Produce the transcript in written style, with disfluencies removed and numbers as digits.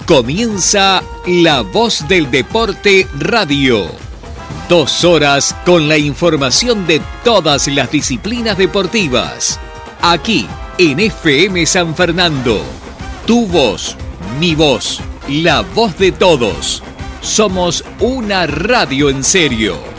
Comienza La Voz del Deporte Radio. 2 horas con la información de todas las disciplinas deportivas. Aquí en FM San Fernando. Tu voz, mi voz, la voz de todos. Somos una radio en serio.